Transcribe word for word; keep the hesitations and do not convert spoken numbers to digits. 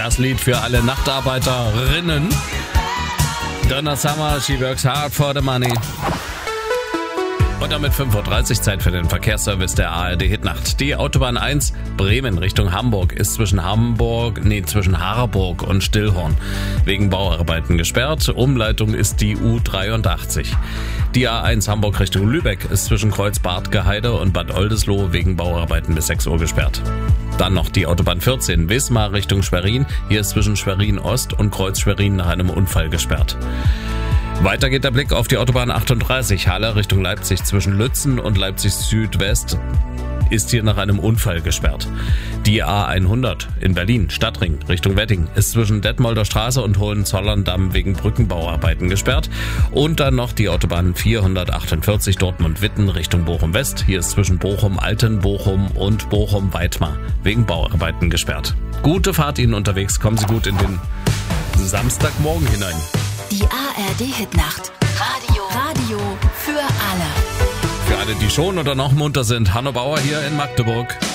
Das Lied für alle Nachtarbeiterinnen. Donna Summer, she works hard for the money. Und damit fünf Uhr dreißig, Zeit für den Verkehrsservice der A R D Hitnacht. Die Autobahn eins Bremen Richtung Hamburg ist zwischen Hamburg, nee, zwischen Harburg und Stillhorn wegen Bauarbeiten gesperrt. Umleitung ist die U dreiundachtzig. Die A eins Hamburg Richtung Lübeck ist zwischen Kreuz-Bad-Geheide und Bad Oldesloe wegen Bauarbeiten bis sechs Uhr gesperrt. Dann noch die Autobahn vierzehn Wismar Richtung Schwerin. Hier ist zwischen Schwerin Ost und Kreuz Schwerin nach einem Unfall gesperrt. Weiter geht der Blick auf die Autobahn achtunddreißig Halle Richtung Leipzig zwischen Lützen und Leipzig Südwest ist hier nach einem Unfall gesperrt. Die A hundert in Berlin Stadtring Richtung Wedding ist zwischen Detmolder Straße und Hohenzollern-Damm wegen Brückenbauarbeiten gesperrt. Und dann noch die Autobahn vierhundertachtundvierzig Dortmund-Witten Richtung Bochum-West. Hier ist zwischen Bochum-Alten, Bochum und Bochum-Weitmar wegen Bauarbeiten gesperrt. Gute Fahrt Ihnen unterwegs, kommen Sie gut in den Samstagmorgen hinein. Die A R D Hitnacht. Radio. Radio für alle. Für alle, die schon oder noch munter sind, Hanno Bauer hier in Magdeburg.